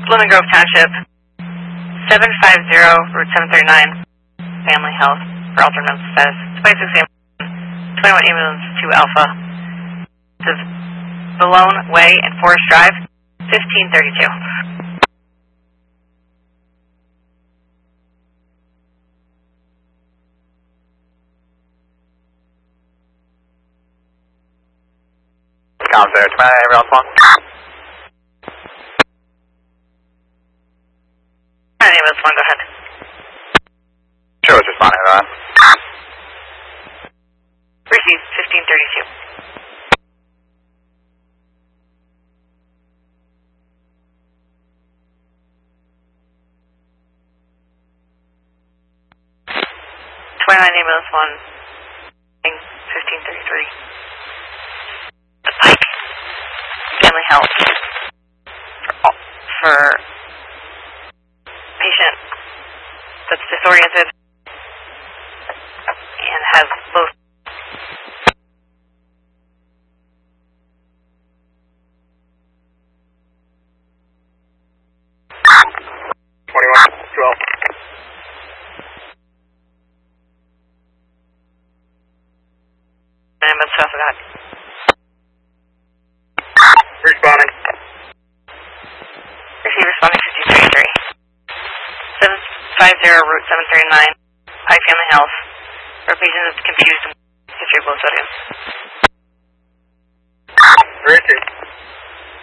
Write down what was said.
Blooming Grove Township, 750 Route 739, Family Health, for alternate status, 26 21 ambulance 2 Alpha. This is Malone Way and Forest Drive, 1532. Counselor, ambulance 1. Ambulance 1, go ahead. Sure, was responding to that. Received, 1532. Ambulance 1, 1533. The Pike Family Health for patient that's disoriented and has both. Ambulance south of that. Responding. Receive responding 1533. 750 Route 739, Pike Family Health. For patient is confused with history of low sodium. Richard.